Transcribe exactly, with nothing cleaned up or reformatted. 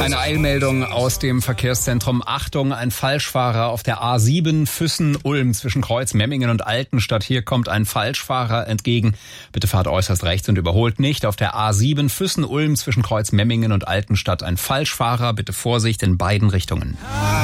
Eine Eilmeldung aus dem Verkehrszentrum. Achtung, ein Falschfahrer auf der A sieben Füssen-Ulm zwischen Kreuz-Memmingen und Altenstadt. Hier kommt ein Falschfahrer entgegen. Bitte fahrt äußerst rechts und überholt nicht. Auf der A sieben Füssen-Ulm zwischen Kreuz-Memmingen und Altenstadt ein Falschfahrer. Bitte Vorsicht in beiden Richtungen.